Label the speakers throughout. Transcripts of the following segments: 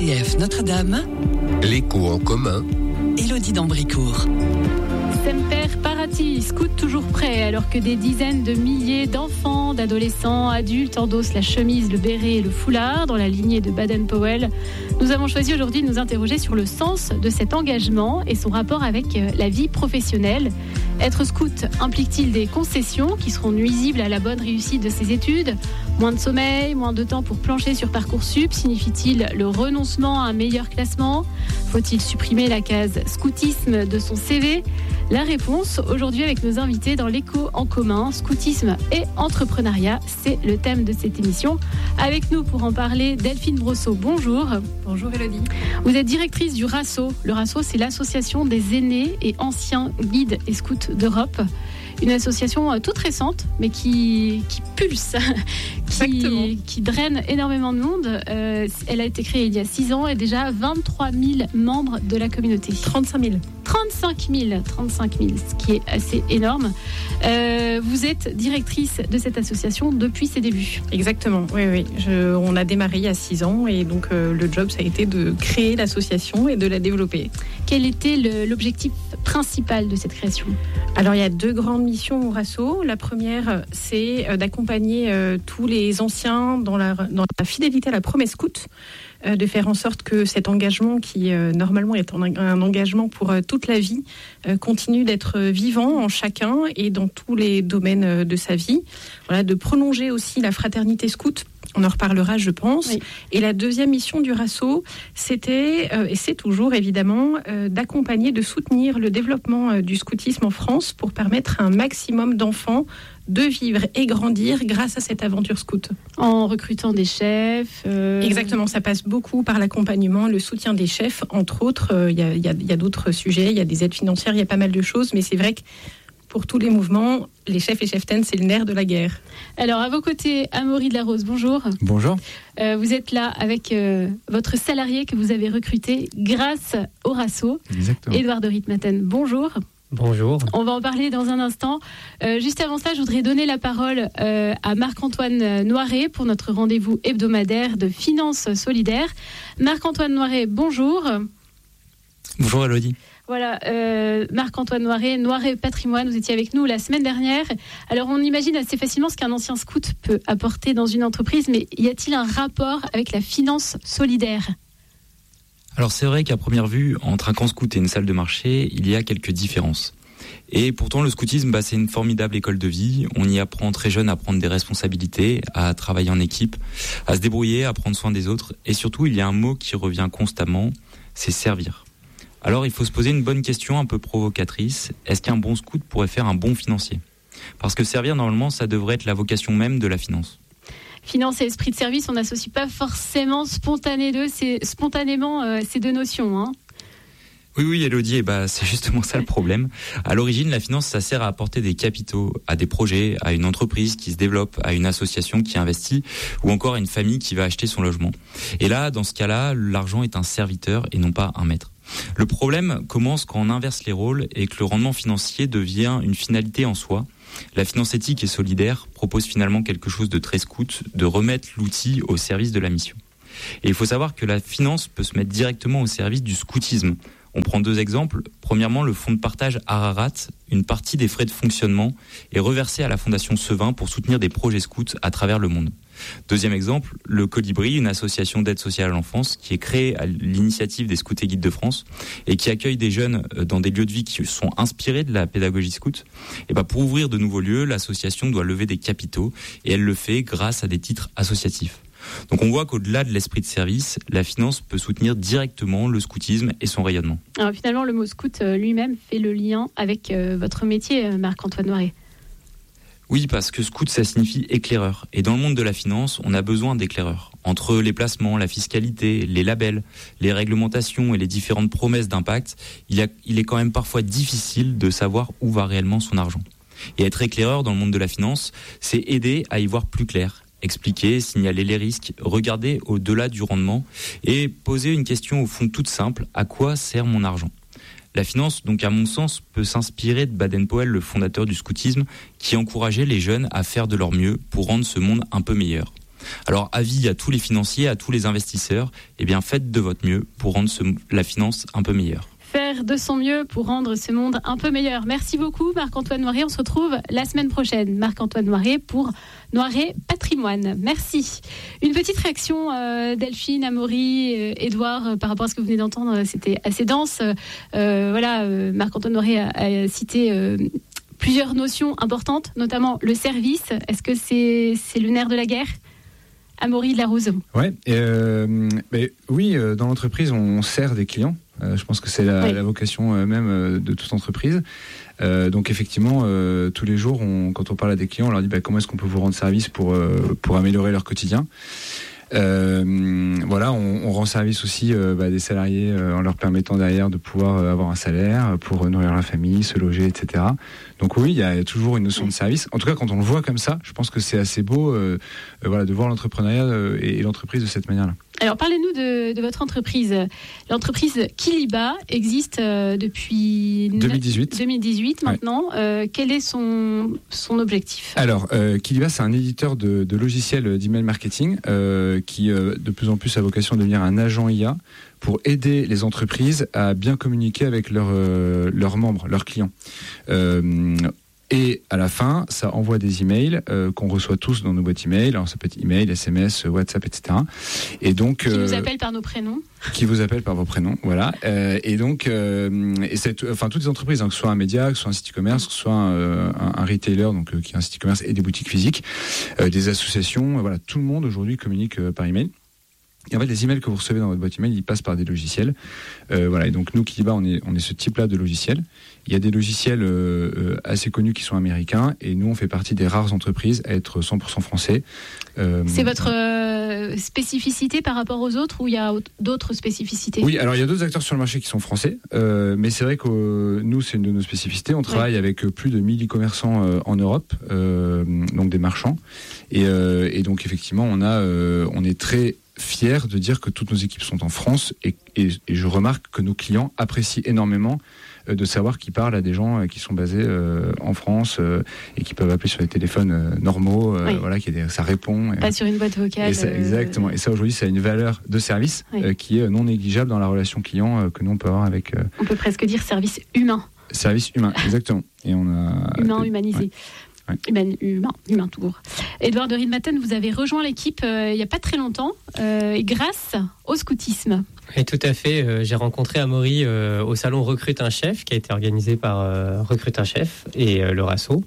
Speaker 1: RCF Notre-Dame.
Speaker 2: L'écho en commun.
Speaker 1: Élodie d'Ambricourt.
Speaker 3: Semper Parati, scout toujours prêt, alors que des dizaines de milliers d'enfants, d'adolescents, adultes endossent la chemise, le béret et le foulard dans la lignée de Baden-Powell. Nous avons choisi aujourd'hui de nous interroger sur le sens de cet engagement et son rapport avec la vie professionnelle. Être scout implique-t-il des concessions qui seront nuisibles à la bonne réussite de ses études ? Moins de sommeil, moins de temps pour plancher sur Parcoursup signifie-t-il le renoncement à un meilleur classement ? Faut-il supprimer la case scoutisme de son CV ? La réponse aujourd'hui avec nos invités dans l'écho en commun, scoutisme et entrepreneuriat, c'est le thème de cette émission. Avec nous pour en parler, Delphine Brosseau, bonjour.
Speaker 4: Bonjour Élodie.
Speaker 3: Vous êtes directrice du RASSO. Le RASSO, c'est l'association des aînés et anciens guides et scouts d'Europe. Une association toute récente, mais qui pulse, qui draine énormément de monde. Elle a été créée il y a 6 ans et déjà 23 000 membres de la communauté.
Speaker 4: 35 000,
Speaker 3: ce qui est assez énorme. Vous êtes directrice de cette association depuis ses débuts.
Speaker 4: Exactement, oui. On a démarré il y a 6 ans et donc le job, ça a été de créer l'association et de la développer.
Speaker 3: Quel était l'objectif principal de cette création ?
Speaker 4: Alors, il y a 2 grandes missions au RASSO. La première, c'est d'accompagner tous les anciens dans la fidélité à la promesse scout, de faire en sorte que cet engagement qui normalement est un engagement pour toute la vie continue d'être vivant en chacun et dans tous les domaines de sa vie. Voilà, de prolonger aussi la fraternité scout. On en reparlera, je pense. Oui. Et la deuxième mission du RASSO, c'était, et c'est toujours évidemment, d'accompagner, de soutenir le développement du scoutisme en France pour permettre à un maximum d'enfants de vivre et grandir grâce à cette aventure scout.
Speaker 3: En recrutant des chefs
Speaker 4: Exactement, ça passe beaucoup par l'accompagnement, le soutien des chefs, entre autres. Il y a d'autres sujets, il y a des aides financières, il y a pas mal de choses, mais c'est vrai que pour tous les mouvements, les chefs et cheftaines, c'est le nerf de la guerre.
Speaker 3: Alors, à vos côtés, Amaury de la Rose, bonjour.
Speaker 5: Bonjour.
Speaker 3: Vous êtes là avec votre salarié que vous avez recruté grâce au RASSO.
Speaker 5: Exactement.
Speaker 3: Édouard de Ritmaten, bonjour.
Speaker 5: Bonjour.
Speaker 3: On va en parler dans un instant. Juste avant ça, je voudrais donner la parole à Marc-Antoine Noiret pour notre rendez-vous hebdomadaire de Finances Solidaires. Marc-Antoine Noiret, bonjour.
Speaker 5: Bonjour Élodie.
Speaker 3: Voilà, Marc-Antoine Noiret Patrimoine, vous étiez avec nous la semaine dernière. Alors on imagine assez facilement ce qu'un ancien scout peut apporter dans une entreprise, mais y a-t-il un rapport avec la finance solidaire ?
Speaker 5: Alors c'est vrai qu'à première vue, entre un camp scout et une salle de marché, il y a quelques différences. Et pourtant le scoutisme, c'est une formidable école de vie. On y apprend très jeune à prendre des responsabilités, à travailler en équipe, à se débrouiller, à prendre soin des autres. Et surtout, il y a un mot qui revient constamment, c'est servir. Alors, il faut se poser une bonne question un peu provocatrice. Est-ce qu'un bon scout pourrait faire un bon financier ? Parce que servir, normalement, ça devrait être la vocation même de la finance.
Speaker 3: Finance et esprit de service, on n'associe pas forcément spontanément ces deux notions. Hein.
Speaker 5: Oui, Élodie, c'est justement ça le problème. À l'origine, la finance, ça sert à apporter des capitaux à des projets, à une entreprise qui se développe, à une association qui investit, ou encore à une famille qui va acheter son logement. Et là, dans ce cas-là, l'argent est un serviteur et non pas un maître. Le problème commence quand on inverse les rôles et que le rendement financier devient une finalité en soi. La finance éthique et solidaire propose finalement quelque chose de très scout, de remettre l'outil au service de la mission. Et il faut savoir que la finance peut se mettre directement au service du scoutisme. On prend 2 exemples. Premièrement, le fonds de partage Ararat, une partie des frais de fonctionnement est reversée à la Fondation Sevin pour soutenir des projets scouts à travers le monde. Deuxième exemple, le Colibri, une association d'aide sociale à l'enfance qui est créée à l'initiative des Scouts et Guides de France et qui accueille des jeunes dans des lieux de vie qui sont inspirés de la pédagogie scout. Et pour ouvrir de nouveaux lieux, l'association doit lever des capitaux et elle le fait grâce à des titres associatifs. Donc on voit qu'au-delà de l'esprit de service, la finance peut soutenir directement le scoutisme et son rayonnement.
Speaker 3: Alors finalement, le mot scout lui-même fait le lien avec votre métier, Marc-Antoine Noiret.
Speaker 5: Oui, parce que scout, ça signifie éclaireur. Et dans le monde de la finance, on a besoin d'éclaireurs. Entre les placements, la fiscalité, les labels, les réglementations et les différentes promesses d'impact, il est quand même parfois difficile de savoir où va réellement son argent. Et être éclaireur dans le monde de la finance, c'est aider à y voir plus clair. Expliquer, signaler les risques, regarder au-delà du rendement et poser une question au fond toute simple, à quoi sert mon argent ? La finance, donc à mon sens, peut s'inspirer de Baden-Powell, le fondateur du scoutisme, qui encourageait les jeunes à faire de leur mieux pour rendre ce monde un peu meilleur. Alors, avis à tous les financiers, à tous les investisseurs, eh bien, faites de votre mieux pour rendre la finance un peu meilleure.
Speaker 3: Faire de son mieux pour rendre ce monde un peu meilleur. Merci beaucoup Marc-Antoine Noiret. On se retrouve la semaine prochaine. Marc-Antoine Noiret pour Noiret Patrimoine. Merci. Une petite réaction Delphine, Amaury, Édouard par rapport à ce que vous venez d'entendre. C'était assez dense. Marc-Antoine Noiret a cité plusieurs notions importantes, notamment le service. Est-ce que c'est le nerf de la guerre ? Amaury de la Rose.
Speaker 6: Oui, dans l'entreprise, on sert des clients. Je pense que c'est la vocation même de toute entreprise. Donc effectivement, tous les jours, quand on parle à des clients, on leur dit comment est-ce qu'on peut vous rendre service pour améliorer leur quotidien. On rend service aussi des salariés en leur permettant derrière de pouvoir avoir un salaire pour nourrir la famille, se loger, etc. Donc oui, il y a toujours une notion de service. En tout cas, quand on le voit comme ça, je pense que c'est assez beau de voir l'entrepreneuriat et l'entreprise de cette manière-là.
Speaker 3: Alors parlez-nous de votre entreprise. L'entreprise Kiliba existe depuis 2018 maintenant. Ouais. Quel est son objectif ?
Speaker 6: Alors Kiliba, c'est un éditeur de logiciels d'email marketing qui de plus en plus a vocation à devenir un agent IA pour aider les entreprises à bien communiquer avec leurs membres, leurs clients. Et à la fin, ça envoie des emails qu'on reçoit tous dans nos boîtes emails. Alors ça peut être email, SMS, WhatsApp, etc. Et donc
Speaker 3: qui nous appellent par nos prénoms.
Speaker 6: Qui vous appellent par vos prénoms, voilà. Et donc, toutes les entreprises, que ce soit un média, que ce soit un site e-commerce, que ce soit un retailer, donc qui est un site e-commerce et des boutiques physiques, des associations, tout le monde aujourd'hui communique par email. Et en fait, les emails que vous recevez dans votre boîte email, ils passent par des logiciels. Et donc nous, Kiliba, on est ce type-là de logiciel. Il y a des logiciels assez connus qui sont américains, et nous, on fait partie des rares entreprises à être 100% français.
Speaker 3: C'est votre spécificité par rapport aux autres, ou il y a d'autres spécificités ?
Speaker 6: Oui, alors il y a d'autres acteurs sur le marché qui sont français, mais c'est vrai que nous, c'est une de nos spécificités. On travaille avec plus de 1000 e-commerçants en Europe, donc des marchands. Et donc effectivement, on est très fiers de dire que toutes nos équipes sont en France, et je remarque que nos clients apprécient énormément de savoir qu'ils parlent à des gens qui sont basés en France et qui peuvent appeler sur les téléphones normaux, ça répond.
Speaker 3: Pas sur une boîte vocale.
Speaker 6: Exactement. Et ça, aujourd'hui, ça a une valeur de service qui est non négligeable dans la relation client que nous, on peut avoir avec...
Speaker 3: On peut presque dire service humain.
Speaker 6: Service humain, exactement. Et on a...
Speaker 3: Humain, humanisé. Ouais. Humain tout court. Édouard de Riedmaten, vous avez rejoint l'équipe il n'y a pas très longtemps, grâce au scoutisme.
Speaker 7: Oui, tout à fait. J'ai rencontré Amaury au salon Recrute un chef, qui a été organisé par Recrute un chef et le RASO.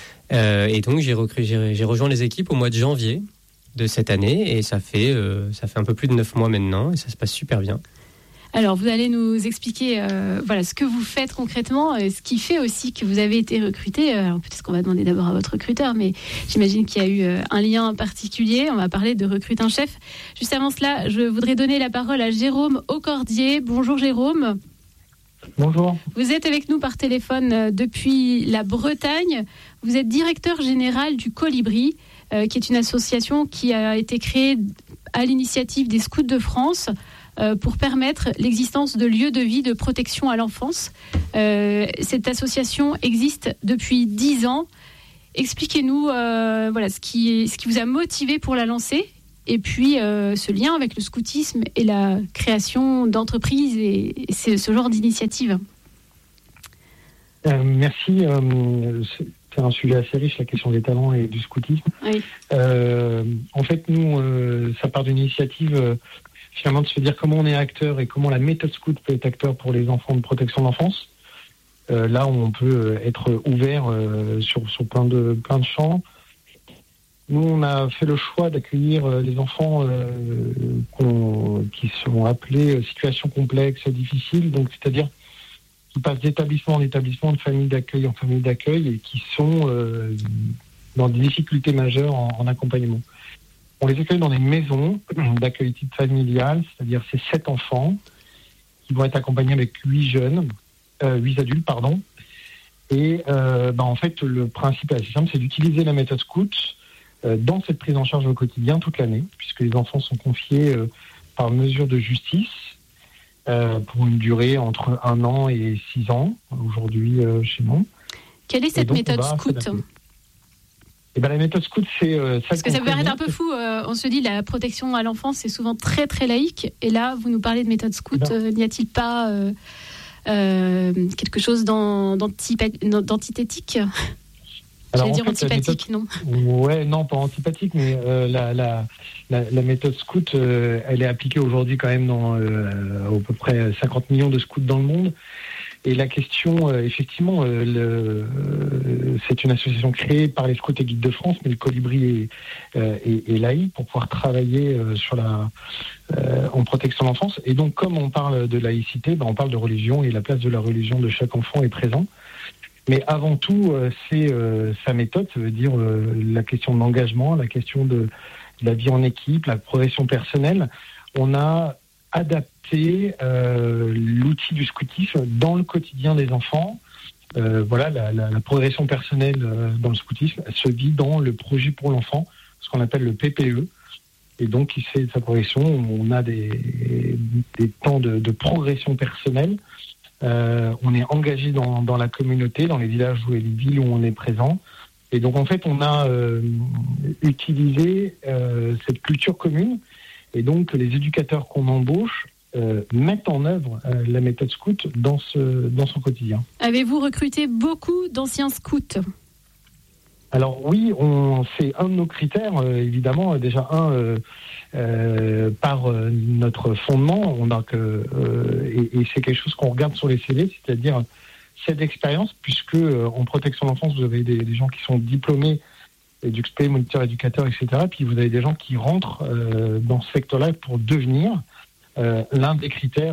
Speaker 7: Et donc j'ai rejoint les équipes au mois de janvier de cette année, et ça fait un peu plus de 9 mois maintenant, et ça se passe super bien.
Speaker 3: Alors, vous allez nous expliquer ce que vous faites concrètement, ce qui fait aussi que vous avez été recruté. Alors, peut-être qu'on va demander d'abord à votre recruteur, mais j'imagine qu'il y a eu un lien particulier. On va parler de Recrute un chef. Juste avant cela, je voudrais donner la parole à Jérôme Aucordier. Bonjour Jérôme.
Speaker 8: Bonjour.
Speaker 3: Vous êtes avec nous par téléphone depuis la Bretagne. Vous êtes directeur général du Colibri, qui est une association qui a été créée à l'initiative des Scouts de France pour permettre l'existence de lieux de vie de protection à l'enfance. Cette association existe depuis 10 ans. Expliquez-nous ce qui vous a motivé pour la lancer, et puis ce lien avec le scoutisme et la création d'entreprises et ce genre d'initiative.
Speaker 8: Merci. C'est un sujet assez riche, la question des talents et du scoutisme. Oui. En fait, nous, ça part d'une initiative... finalement, de se dire comment on est acteur et comment la méthode scout peut être acteur pour les enfants de protection d'enfance. Là où on peut être ouvert sur plein de champs. Nous, on a fait le choix d'accueillir les enfants qui sont appelés situations complexes, difficiles, donc c'est-à-dire qui passent d'établissement en établissement, de famille d'accueil en famille d'accueil, et qui sont dans des difficultés majeures en accompagnement. On les accueille dans des maisons d'accueil type familial, c'est-à-dire c'est 7 enfants qui vont être accompagnés avec 8 adultes. Et en fait, le principe est assez simple, c'est d'utiliser la méthode scout dans cette prise en charge au quotidien toute l'année, puisque les enfants sont confiés par mesure de justice pour une durée entre 1 an et 6 ans, aujourd'hui chez nous.
Speaker 3: Quelle est cette méthode scout ?
Speaker 8: Et la méthode scout, c'est ça.
Speaker 3: Parce que ça peut paraître un peu fou. On se dit la protection à l'enfance, c'est souvent très très laïque. Et là, vous nous parlez de méthode scout. N'y a-t-il pas quelque chose d'antithétique? J'allais dire antipathique, non?
Speaker 8: Ouais, non, pas antipathique, mais la méthode scout, elle est appliquée aujourd'hui quand même dans à peu près 50 millions de scouts dans le monde. Et la question, effectivement, c'est une association créée par les Scouts et Guides de France, mais le Colibri est laïque pour pouvoir travailler en protection de l'enfance. Et donc, comme on parle de laïcité, on parle de religion, et la place de la religion de chaque enfant est présente. Mais avant tout, c'est sa méthode, ça veut dire la question de l'engagement, la question de la vie en équipe, la progression personnelle. On a adapter l'outil du scoutisme dans le quotidien des enfants. La progression personnelle dans le scoutisme se vit dans le projet pour l'enfant, ce qu'on appelle le PPE. Et donc, qui fait sa progression, on a des temps de progression personnelle. On est engagé dans la communauté, dans les villages et les villes où on est présent. Et donc, en fait, on a utilisé cette culture commune. Et donc, les éducateurs qu'on embauche mettent en œuvre la méthode scout dans son quotidien.
Speaker 3: Avez-vous recruté beaucoup d'anciens scouts?
Speaker 8: Alors oui, c'est un de nos critères, évidemment. Déjà, par notre fondement, et c'est quelque chose qu'on regarde sur les CV, c'est-à-dire cette expérience, puisque en protection de l'enfance, vous avez des gens qui sont diplômés d'XP, moniteurs, éducateurs, etc. Puis vous avez des gens qui rentrent dans ce secteur-là pour devenir. L'un des critères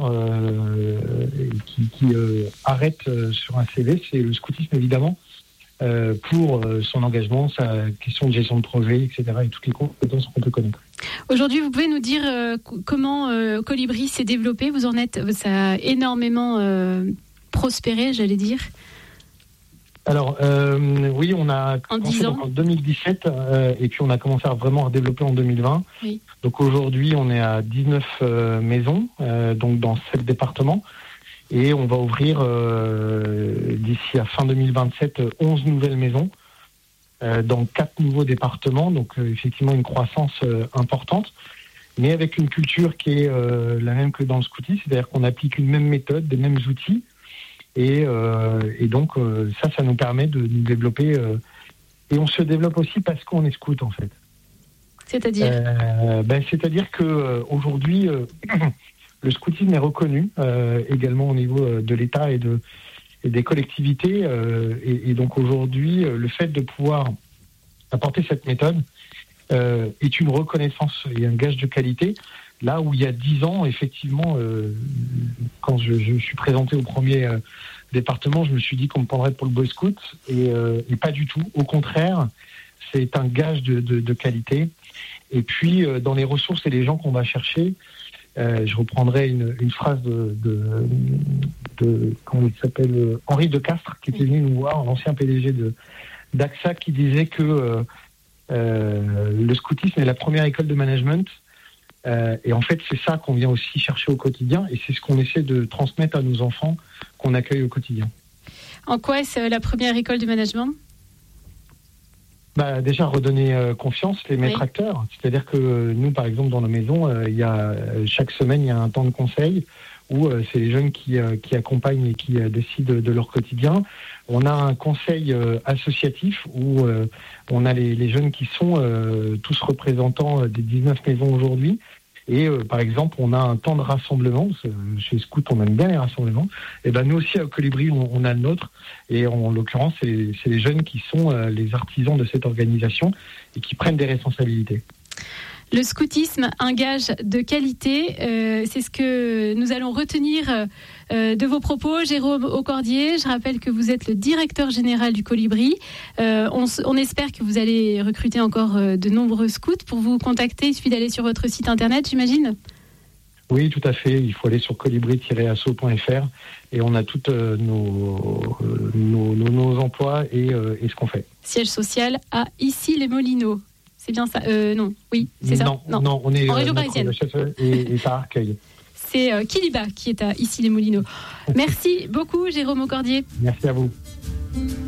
Speaker 8: qui arrête sur un CV, c'est le scoutisme, évidemment, pour son engagement, sa question de gestion de projet, etc. et toutes les compétences qu'on peut connaître.
Speaker 3: Aujourd'hui, vous pouvez nous dire comment Colibri s'est développé? Vous en êtes, ça a énormément prospéré, j'allais dire.
Speaker 8: Alors, oui, on a commencé en 2017 et puis on a commencé à vraiment redévelopper en 2020. Oui. Donc aujourd'hui, on est à 19 maisons, donc dans 7 départements. Et on va ouvrir d'ici à fin 2027 11 nouvelles maisons dans 4 nouveaux départements. Donc effectivement, une croissance importante, mais avec une culture qui est la même que dans le scoutisme, c'est-à-dire qu'on applique une même méthode, des mêmes outils. Et donc, ça nous permet de nous développer. Et on se développe aussi parce qu'on est scout, en fait.
Speaker 3: C'est-à-dire
Speaker 8: c'est-à-dire qu'aujourd'hui, le scoutisme est reconnu également au niveau de l'État et des collectivités. Et donc, aujourd'hui, le fait de pouvoir apporter cette méthode est une reconnaissance et un gage de qualité. Là où il y a 10 ans, effectivement, quand je suis présenté au premier département, je me suis dit qu'on me prendrait pour le Boy Scout et pas du tout. Au contraire, c'est un gage de qualité. Et puis, dans les ressources et les gens qu'on va chercher, je reprendrai une phrase de comment il s'appelle, Henri de Castres, qui était venu nous voir, l'ancien PDG d'AXA, qui disait que le scoutisme est la première école de management. Et en fait, c'est ça qu'on vient aussi chercher au quotidien et c'est ce qu'on essaie de transmettre à nos enfants qu'on accueille au quotidien.
Speaker 3: En quoi est-ce la première école de management ?
Speaker 8: Déjà, redonner confiance, les mettre acteurs. C'est-à-dire que nous, par exemple, dans nos maisons, chaque semaine, il y a un temps de conseil où c'est les jeunes qui accompagnent et qui décident de leur quotidien. On a un conseil associatif où on a les jeunes qui sont tous représentants des 19 maisons aujourd'hui. Et par exemple, on a un temps de rassemblement. Chez Scout, on aime bien les rassemblements. Et nous aussi, à Colibri, on a le nôtre. Et en l'occurrence, c'est les jeunes qui sont les artisans de cette organisation et qui prennent des responsabilités.
Speaker 3: Le scoutisme, un gage de qualité, c'est ce que nous allons retenir de vos propos. Jérôme Aucordier, je rappelle que vous êtes le directeur général du Colibri. On espère que vous allez recruter encore de nombreux scouts. Pour vous contacter, il suffit d'aller sur votre site internet, j'imagine ?
Speaker 8: Oui, tout à fait. Il faut aller sur colibri-asso.fr et on a toutes nos emplois et ce qu'on fait.
Speaker 3: Siège social à Issy-les-Moulineaux. C'est bien ça non, oui, c'est ça.
Speaker 8: Non, on est
Speaker 3: en région parisienne.
Speaker 8: Et à Arcueil.
Speaker 3: C'est Kiliba qui est à Issy-les-Moulineaux. Merci beaucoup, Jérôme Aucordier.
Speaker 8: Merci à vous.